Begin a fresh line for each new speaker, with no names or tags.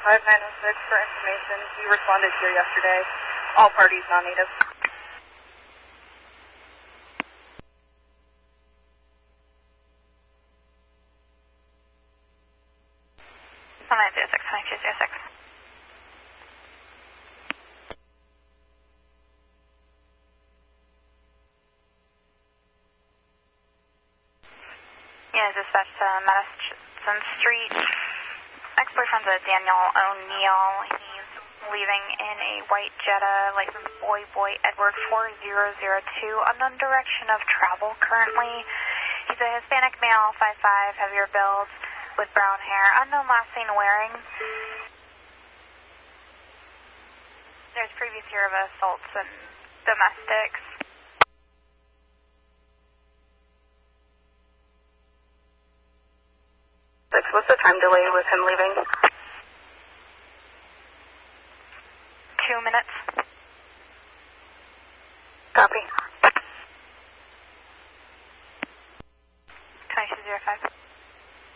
5906 for information. We responded here yesterday. All parties non-native.
Yeah, dispatch to Madison Street. Ex-boyfriend's a Daniel O'Neill. He's leaving in a white Jetta, license Boy Edward 4002, unknown direction of travel currently. He's a Hispanic male, 5'5", heavier build, with brown hair, unknown last seen wearing. There's previous year of assaults and domestics.
What's the time delay with him leaving?
2 minutes.
Copy.
2205.